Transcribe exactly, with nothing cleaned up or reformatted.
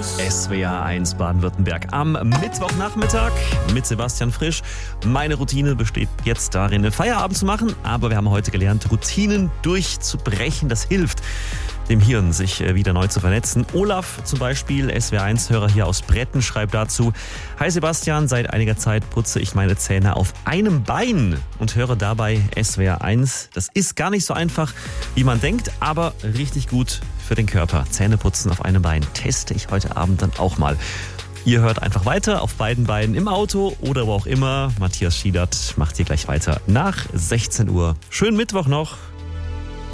S W R eins Baden-Württemberg am Mittwochnachmittag mit Sebastian Frisch. Meine Routine besteht jetzt darin, Feierabend zu machen, aber wir haben heute gelernt, Routinen durchzubrechen. Das hilft dem Hirn, sich wieder neu zu vernetzen. Olaf zum Beispiel, S W R eins-Hörer hier aus Bretten, schreibt dazu: Hi Sebastian, seit einiger Zeit putze ich meine Zähne auf einem Bein und höre dabei S W R eins. Das ist gar nicht so einfach, wie man denkt, aber richtig gut für den Körper. Zähneputzen auf einem Bein teste ich heute Abend dann auch mal. Ihr hört einfach weiter auf beiden Beinen im Auto oder wo auch immer. Matthias Schiedert macht hier gleich weiter nach sechzehn Uhr. Schönen Mittwoch noch.